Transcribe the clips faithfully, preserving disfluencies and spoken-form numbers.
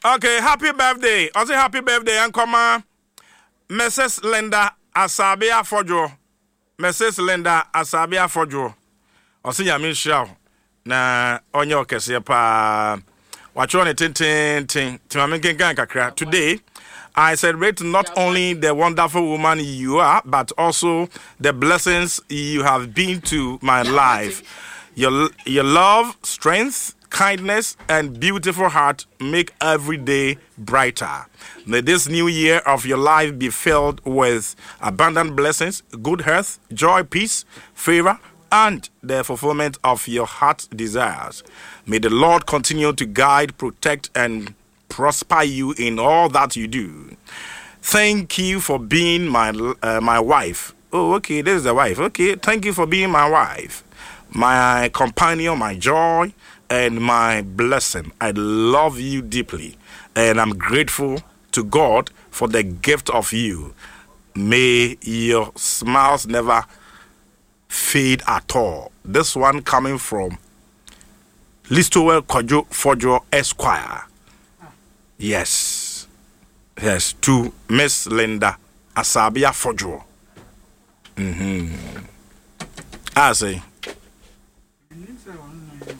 Okay, happy birthday. I say happy birthday, and come on. Missus Linda Asabia Fojo. Missus Linda Asabia Fojo. I say Yamin Shao. Na onyo kese pa. Watch on it, tin tin tin. Today, I celebrate not only the wonderful woman you are, but also the blessings you have been to my life. Your, your love, strength, kindness, and beautiful heart make every day brighter. May this new year of your life be filled with abundant blessings, good health, joy, peace, favor, and the fulfillment of your heart's desires. May the Lord continue to guide, protect, and prosper you in all that you do. Thank you for being my uh, my wife. Oh, okay, this is the wife. Okay, thank you for being my wife, my companion, my joy, and my blessing. I love you deeply, and I'm grateful to God for the gift of you. May your smiles never fade at all. This one coming from Listowel Kojo Fojo Esquire. Yes. Yes, to Miss Linda Asabia Fojo. Mm-hmm. I say.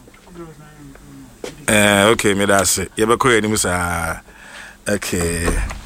Uh, okay, me that's it. You have a question, okay.